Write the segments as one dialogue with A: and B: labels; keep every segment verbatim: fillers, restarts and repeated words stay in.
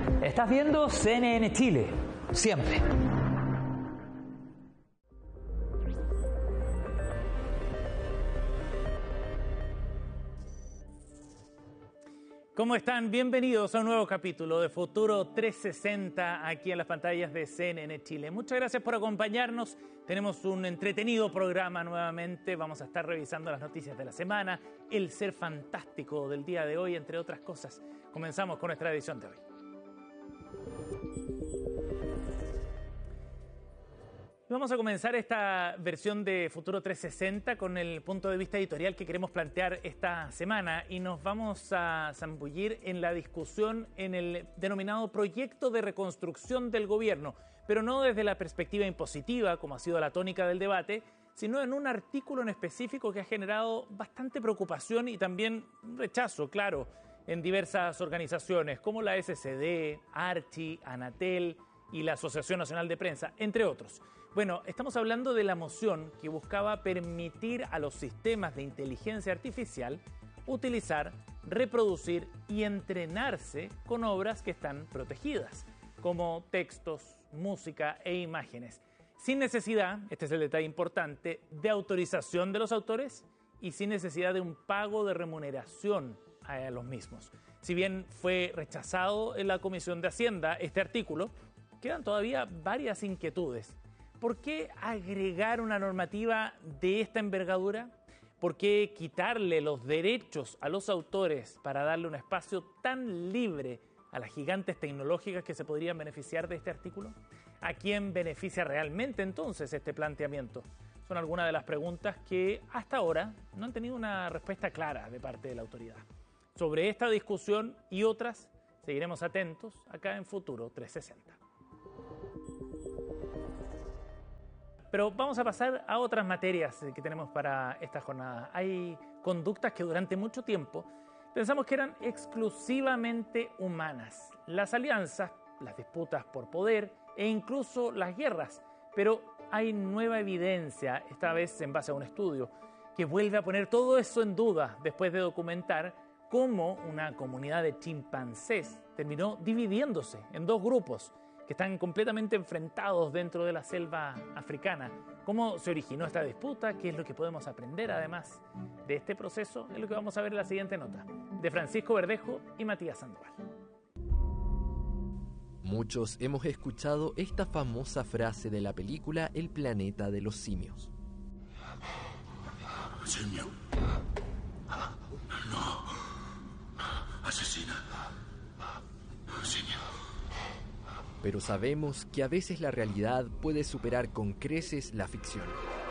A: Estás viendo C N N Chile, siempre. ¿Cómo están? Bienvenidos a un nuevo capítulo de Futuro trescientos sesenta aquí en las pantallas de C N N Chile. Muchas gracias por acompañarnos. Tenemos un entretenido programa nuevamente. Vamos a estar revisando las noticias de la semana, el ser fantástico del día de hoy, entre otras cosas. Comenzamos con nuestra edición de hoy. Vamos a comenzar esta versión de Futuro trescientos sesenta con el punto de vista editorial que queremos plantear esta semana y nos vamos a zambullir en la discusión en el denominado proyecto de reconstrucción del gobierno, pero no desde la perspectiva impositiva, como ha sido la tónica del debate, sino en un artículo en específico que ha generado bastante preocupación y también rechazo, claro, en diversas organizaciones como la S C D, Archi, Anatel y la Asociación Nacional de Prensa, entre otros. Bueno, estamos hablando de la moción que buscaba permitir a los sistemas de inteligencia artificial utilizar, reproducir y entrenarse con obras que están protegidas, como textos, música e imágenes, sin necesidad, este es el detalle importante, de autorización de los autores y sin necesidad de un pago de remuneración a los mismos. Si bien fue rechazado en la Comisión de Hacienda este artículo, quedan todavía varias inquietudes. ¿Por qué agregar una normativa de esta envergadura? ¿Por qué quitarle los derechos a los autores para darle un espacio tan libre a las gigantes tecnológicas que se podrían beneficiar de este artículo? ¿A quién beneficia realmente entonces este planteamiento? Son algunas de las preguntas que hasta ahora no han tenido una respuesta clara de parte de la autoridad. Sobre esta discusión y otras seguiremos atentos acá en Futuro trescientos sesenta. Pero vamos a pasar a otras materias que tenemos para esta jornada. Hay conductas que durante mucho tiempo pensamos que eran exclusivamente humanas. Las alianzas, las disputas por poder e incluso las guerras. Pero hay nueva evidencia, esta vez en base a un estudio, que vuelve a poner todo eso en duda después de documentar cómo una comunidad de chimpancés terminó dividiéndose en dos grupos que están completamente enfrentados dentro de la selva africana. ¿Cómo se originó esta disputa? ¿Qué es lo que podemos aprender además de este proceso? Es lo que vamos a ver en la siguiente nota, de Francisco Verdejo y Matías Sandoval.
B: Muchos hemos escuchado esta famosa frase de la película El planeta de los simios.
C: Simio. No. Asesina. Simio.
B: Pero sabemos que a veces la realidad puede superar con creces la ficción.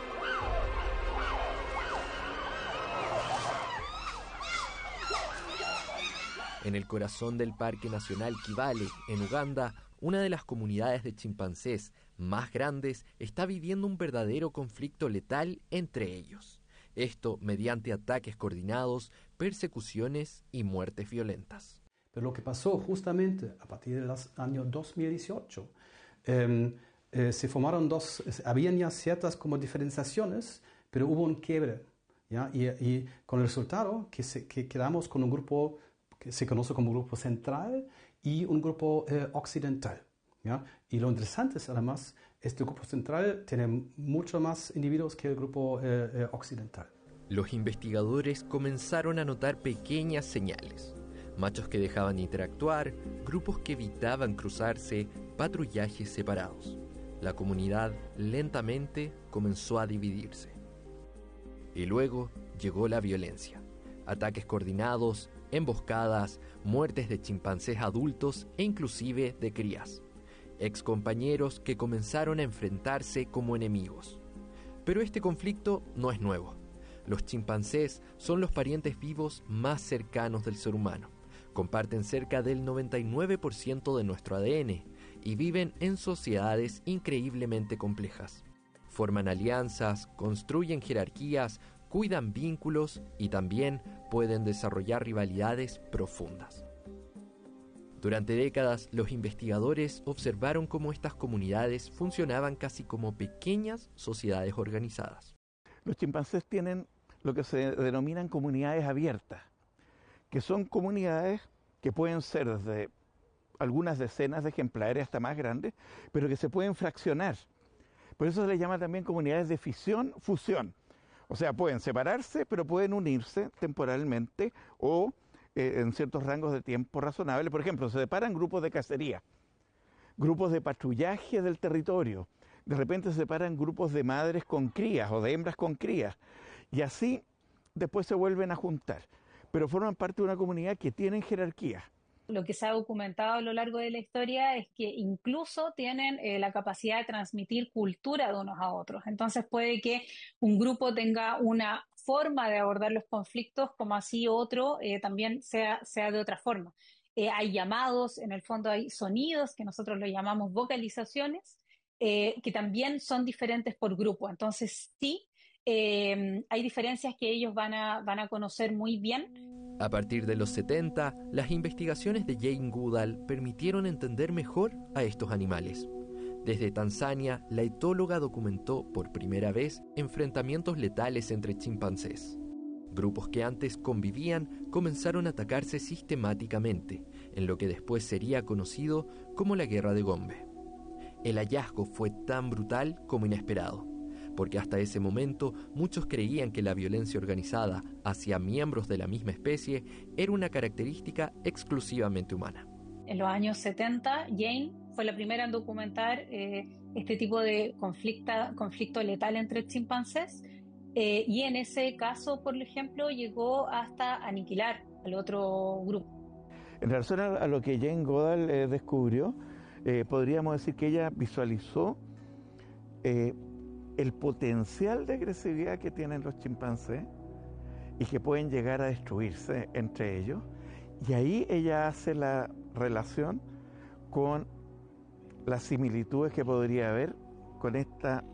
B: En el corazón del Parque Nacional Kibale, en Uganda, una de las comunidades de chimpancés más grandes está viviendo un verdadero conflicto letal entre ellos. Esto mediante ataques coordinados, persecuciones y muertes violentas.
D: Pero lo que pasó justamente a partir del año dos mil dieciocho, eh, eh, se formaron dos, habían ya ciertas como diferenciaciones, pero hubo un quiebre, ¿ya? Y, y con el resultado que, se, que quedamos con un grupo que se conoce como grupo central y un grupo eh, occidental, ¿ya? Y lo interesante es además, este grupo central tiene mucho más individuos que el grupo eh, eh, occidental.
B: Los investigadores comenzaron a notar pequeñas señales. Machos que dejaban de interactuar, grupos que evitaban cruzarse, patrullajes separados. La comunidad lentamente comenzó a dividirse. Y luego llegó la violencia. Ataques coordinados, emboscadas, muertes de chimpancés adultos e inclusive de crías. Excompañeros que comenzaron a enfrentarse como enemigos. Pero este conflicto no es nuevo. Los chimpancés son los parientes vivos más cercanos del ser humano. Comparten cerca del noventa y nueve por ciento de nuestro A D N y viven en sociedades increíblemente complejas. Forman alianzas, construyen jerarquías, cuidan vínculos y también pueden desarrollar rivalidades profundas. Durante décadas, los investigadores observaron cómo estas comunidades funcionaban casi como pequeñas sociedades organizadas.
E: Los chimpancés tienen lo que se denominan comunidades abiertas, que son comunidades que pueden ser desde algunas decenas de ejemplares, hasta más grandes, pero que se pueden fraccionar. Por eso se les llama también comunidades de fisión, fusión. O sea, pueden separarse, pero pueden unirse temporalmente o eh, en ciertos rangos de tiempo razonables. Por ejemplo, se separan grupos de cacería, grupos de patrullaje del territorio. De repente se separan grupos de madres con crías o de hembras con crías. Y así después se vuelven a juntar. Pero forman parte de una comunidad que tienen jerarquía.
F: Lo que se ha documentado a lo largo de la historia es que incluso tienen eh, la capacidad de transmitir cultura de unos a otros. Entonces puede que un grupo tenga una forma de abordar los conflictos, como así otro eh, también sea, sea de otra forma. Eh, hay llamados, en el fondo hay sonidos que nosotros lo llamamos vocalizaciones, eh, que también son diferentes por grupo. Entonces sí, eh, hay diferencias que ellos van a, van a conocer muy bien.
B: A partir de los setenta, las investigaciones de Jane Goodall permitieron entender mejor a estos animales. Desde Tanzania, la etóloga documentó por primera vez enfrentamientos letales entre chimpancés. Grupos que antes convivían comenzaron a atacarse sistemáticamente, en lo que después sería conocido como la Guerra de Gombe. El hallazgo fue tan brutal como inesperado, porque hasta ese momento muchos creían que la violencia organizada hacia miembros de la misma especie era una característica exclusivamente humana.
F: En los años setenta, Jane fue la primera en documentar eh, este tipo de conflicto, conflicto letal entre chimpancés eh, y en ese caso, por ejemplo, llegó hasta aniquilar al otro grupo.
E: En relación a lo que Jane Goodall eh, descubrió, eh, podríamos decir que ella visualizó eh, el potencial de agresividad que tienen los chimpancés y que pueden llegar a destruirse entre ellos. Y ahí ella hace la relación con las similitudes que podría haber con esta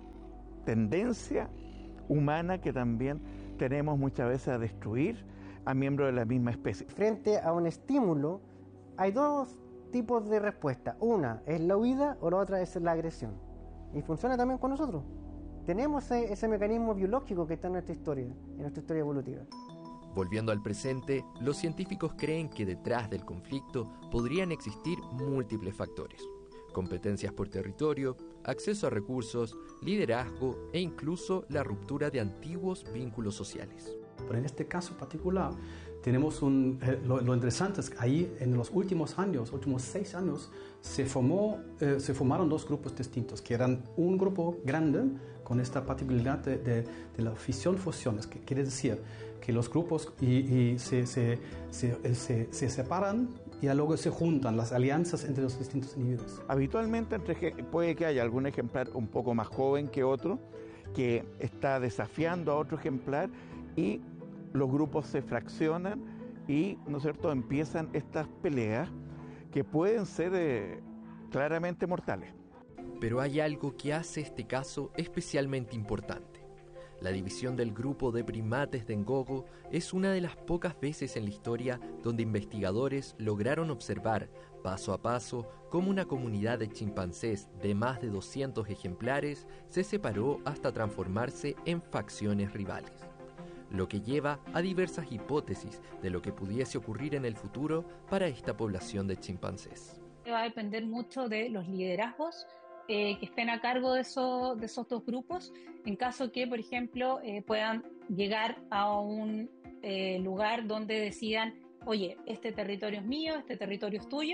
E: tendencia humana que también tenemos muchas veces a destruir a miembros de la misma especie.
G: Frente a un estímulo hay dos tipos de respuesta. Una es la huida o la otra es la agresión. Y funciona también con nosotros. Tenemos ese, ese mecanismo biológico que está en nuestra historia, en nuestra historia evolutiva.
B: Volviendo al presente, los científicos creen que detrás del conflicto podrían existir múltiples factores: competencias por territorio, acceso a recursos, liderazgo e incluso la ruptura de antiguos vínculos sociales.
D: Pero en este caso particular, tenemos un, eh, lo, lo interesante es que ahí en los últimos años, últimos seis años, se, formó, eh, se formaron dos grupos distintos, que eran un grupo grande con esta particularidad de, de, de la fisión-fusión, que quiere decir que los grupos y, y se, se, se, se, se separan y luego se juntan las alianzas entre los distintos individuos.
E: Habitualmente entre, puede que haya algún ejemplar un poco más joven que otro, que está desafiando a otro ejemplar y los grupos se fraccionan y, ¿no es cierto?, empiezan estas peleas que pueden ser eh, claramente mortales.
B: Pero hay algo que hace este caso especialmente importante. La división del grupo de primates de Ngogo es una de las pocas veces en la historia donde investigadores lograron observar paso a paso cómo una comunidad de chimpancés de más de doscientos ejemplares se separó hasta transformarse en facciones rivales, lo que lleva a diversas hipótesis de lo que pudiese ocurrir en el futuro para esta población de chimpancés.
F: Va a depender mucho de los liderazgos eh, que estén a cargo de, eso, de esos dos grupos, en caso que, por ejemplo, eh, puedan llegar a un eh, lugar donde decidan, oye, este territorio es mío, este territorio es tuyo,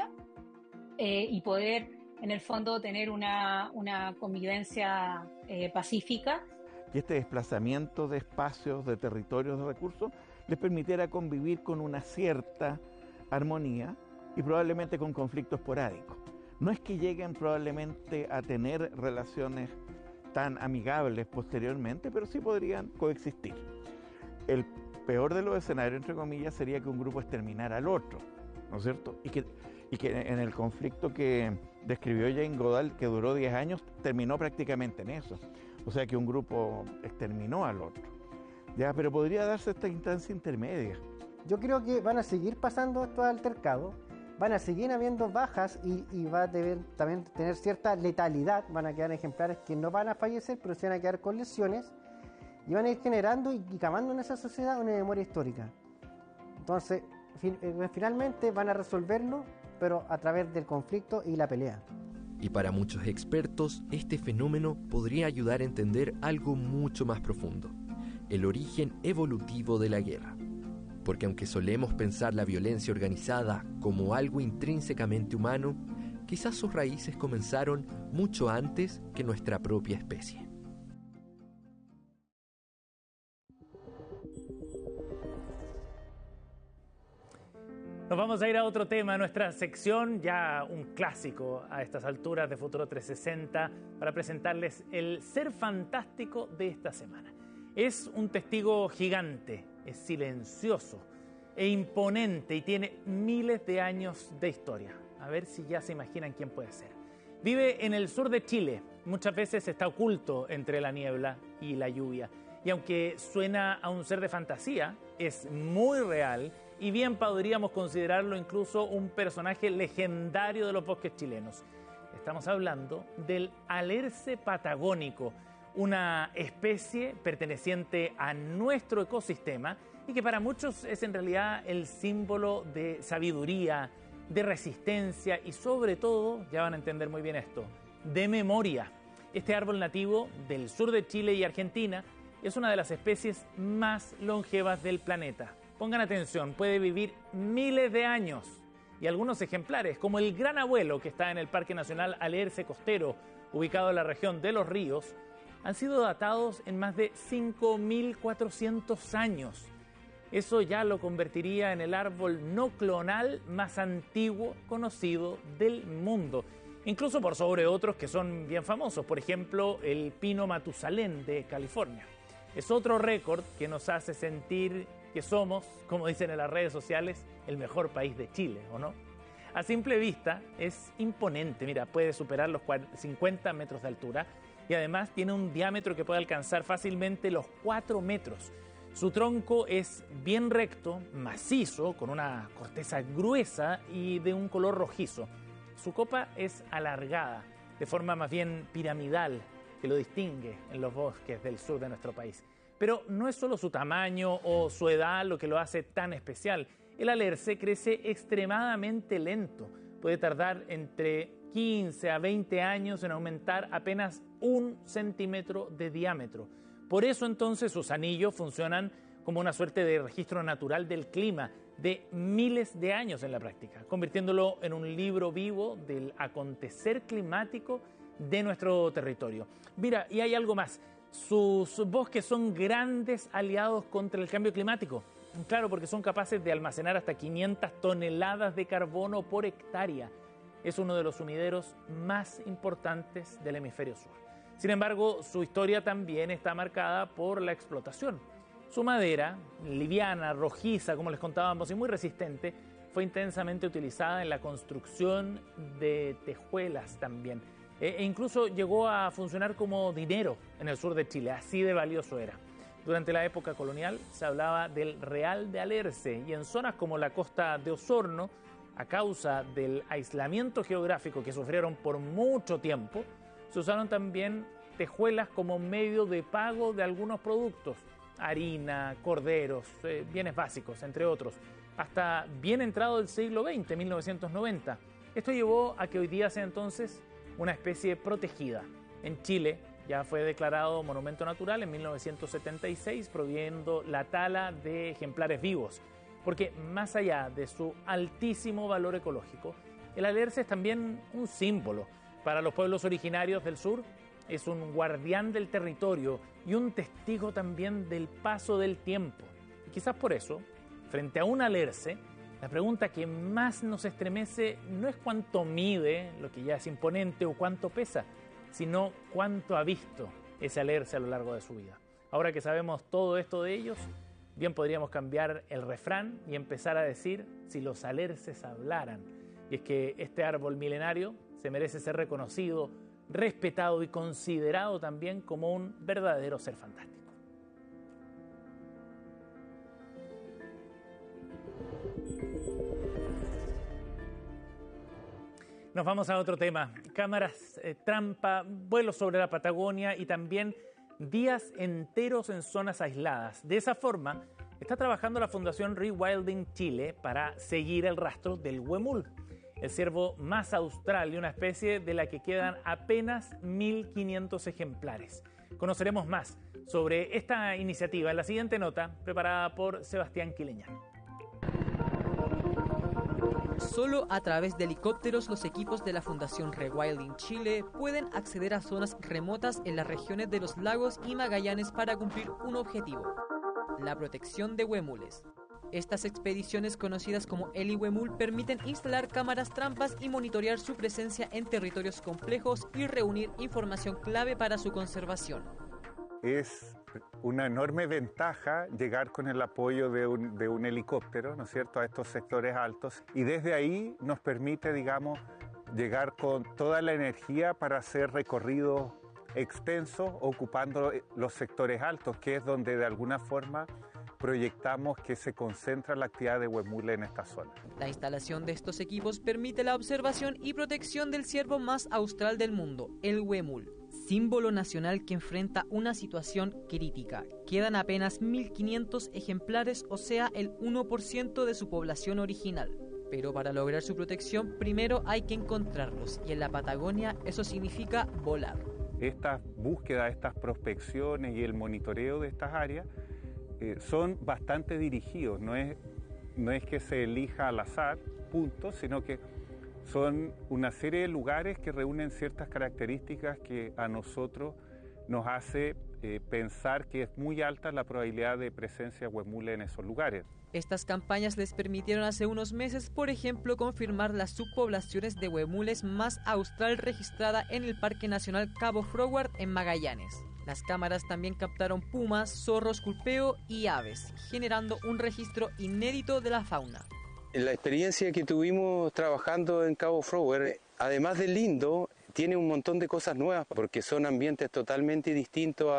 F: eh, y poder, en el fondo, tener una, una convivencia eh, pacífica.
E: Y este desplazamiento de espacios, de territorios, de recursos, les permitiera convivir con una cierta armonía y probablemente con conflictos esporádicos. No es que lleguen probablemente a tener relaciones tan amigables posteriormente, pero sí podrían coexistir. El peor de los escenarios, entre comillas, sería que un grupo exterminara al otro, ¿no es cierto? Y que, y que en el conflicto que describió Jane Goodall, que duró diez años, terminó prácticamente en eso. O sea que un grupo exterminó al otro. Ya, pero podría darse esta instancia intermedia.
G: Yo creo que van a seguir pasando estos altercados, van a seguir habiendo bajas y, y va a deber, también tener cierta letalidad. Van a quedar ejemplares que no van a fallecer, pero se van a quedar con lesiones y van a ir generando y, y cavando en esa sociedad una memoria histórica. Entonces, fin, eh, finalmente van a resolverlo pero a través del conflicto y la pelea.
B: Y para muchos expertos, este fenómeno podría ayudar a entender algo mucho más profundo: el origen evolutivo de la guerra. Porque aunque solemos pensar la violencia organizada como algo intrínsecamente humano, quizás sus raíces comenzaron mucho antes que nuestra propia especie.
A: Nos vamos a ir a otro tema, nuestra sección, ya un clásico a estas alturas de Futuro trescientos sesenta, para presentarles el ser fantástico de esta semana. Es un testigo gigante, es silencioso e imponente y tiene miles de años de historia. A ver si ya se imaginan quién puede ser. Vive en el sur de Chile, muchas veces está oculto entre la niebla y la lluvia. Y aunque suena a un ser de fantasía, es muy real y bien podríamos considerarlo incluso un personaje legendario de los bosques chilenos. Estamos hablando del alerce patagónico, una especie perteneciente a nuestro ecosistema y que para muchos es en realidad el símbolo de sabiduría, de resistencia y sobre todo, ya van a entender muy bien esto, de memoria. Este árbol nativo del sur de Chile y Argentina es una de las especies más longevas del planeta. Pongan atención, puede vivir miles de años y algunos ejemplares, como el gran abuelo que está en el Parque Nacional Alerce Costero, ubicado en la región de Los Ríos, han sido datados en más de cinco mil cuatrocientos años. Eso ya lo convertiría en el árbol no clonal más antiguo conocido del mundo, incluso por sobre otros que son bien famosos, por ejemplo, el pino Matusalén de California. Es otro récord que nos hace sentir que somos, como dicen en las redes sociales, el mejor país de Chile, ¿o no? A simple vista es imponente, mira, puede superar los cincuenta metros de altura y además tiene un diámetro que puede alcanzar fácilmente los cuatro metros. Su tronco es bien recto, macizo, con una corteza gruesa y de un color rojizo. Su copa es alargada, de forma más bien piramidal, que lo distingue en los bosques del sur de nuestro país. Pero no es solo su tamaño o su edad lo que lo hace tan especial. El alerce crece extremadamente lento. Puede tardar entre quince a veinte años en aumentar apenas un centímetro de diámetro. Por eso entonces sus anillos funcionan como una suerte de registro natural del clima de miles de años en la práctica, convirtiéndolo en un libro vivo del acontecer climático de nuestro territorio. Mira, y hay algo más. Sus bosques son grandes aliados contra el cambio climático. Claro, porque son capaces de almacenar hasta quinientas toneladas de carbono por hectárea. Es uno de los sumideros más importantes del hemisferio sur. Sin embargo, su historia también está marcada por la explotación. Su madera, liviana, rojiza, como les contábamos, y muy resistente, fue intensamente utilizada en la construcción de tejuelas también. E incluso llegó a funcionar como dinero en el sur de Chile, así de valioso era. Durante la época colonial se hablaba del Real de Alerce y en zonas como la costa de Osorno, a causa del aislamiento geográfico que sufrieron por mucho tiempo, se usaron también tejuelas como medio de pago de algunos productos, harina, corderos, eh, bienes básicos, entre otros, hasta bien entrado el siglo veinte, mil novecientos noventa. Esto llevó a que hoy día sea entonces una especie protegida. En Chile ya fue declarado monumento natural en mil novecientos setenta y seis, prohibiendo la tala de ejemplares vivos, porque más allá de su altísimo valor ecológico, el alerce es también un símbolo para los pueblos originarios del sur. Es un guardián del territorio y un testigo también del paso del tiempo. Y quizás por eso, frente a un alerce, la pregunta que más nos estremece no es cuánto mide, lo que ya es imponente, o cuánto pesa, sino cuánto ha visto ese alerce a lo largo de su vida. Ahora que sabemos todo esto de ellos, bien podríamos cambiar el refrán y empezar a decir si los alerces hablaran. Y es que este árbol milenario se merece ser reconocido, respetado y considerado también como un verdadero ser fantástico. Nos vamos a otro tema. Cámaras eh, trampa, vuelos sobre la Patagonia y también días enteros en zonas aisladas. De esa forma, está trabajando la Fundación Rewilding Chile para seguir el rastro del huemul. el ciervo más austral y una especie de la que quedan apenas mil quinientos ejemplares. Conoceremos más sobre esta iniciativa en la siguiente nota preparada por Sebastián Quileñán.
H: Solo a través de helicópteros los equipos de la Fundación Rewilding Chile pueden acceder a zonas remotas en las regiones de los lagos y Magallanes para cumplir un objetivo: la protección de huemules. Estas expediciones, conocidas como helihuemul, permiten instalar cámaras trampas y monitorear su presencia en territorios complejos y reunir información clave para su conservación.
I: Es una enorme ventaja llegar con el apoyo de un, de un helicóptero, ¿no es cierto?, a estos sectores altos, y desde ahí nos permite, digamos, llegar con toda la energía para hacer recorridos extensos ocupando los sectores altos, que es donde de alguna forma proyectamos que se concentra la actividad de huemul en esta zona.
H: La instalación de estos equipos permite la observación y protección del ciervo más austral del mundo, el huemul, símbolo nacional que enfrenta una situación crítica. Quedan apenas mil quinientos ejemplares, o sea, el uno por ciento de su población original. Pero para lograr su protección, primero hay que encontrarlos, y en la Patagonia eso significa volar.
I: Estas búsquedas, estas prospecciones y el monitoreo de estas áreas eh, son bastante dirigidos, no es, no es que se elija al azar, punto, sino que son una serie de lugares que reúnen ciertas características que a nosotros nos hace eh, pensar que es muy alta la probabilidad de presencia huemul en esos lugares.
H: Estas campañas les permitieron hace unos meses, por ejemplo, confirmar las subpoblaciones de huemules más austral registrada en el Parque Nacional Cabo Froward en Magallanes. Las cámaras también captaron pumas, zorros culpeo y aves, generando un registro inédito de la fauna.
J: La experiencia que tuvimos trabajando en Cabo Froward, además de lindo, tiene un montón de cosas nuevas porque son ambientes totalmente distintos a